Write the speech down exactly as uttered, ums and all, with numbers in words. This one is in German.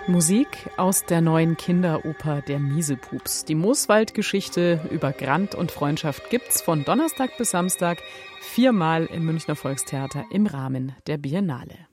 Musik aus der neuen Kinderoper Der Miesepups. Die Mooswald-Geschichte über Grant und Freundschaft gibt's von Donnerstag bis Samstag viermal im Münchner Volkstheater im Rahmen der Biennale.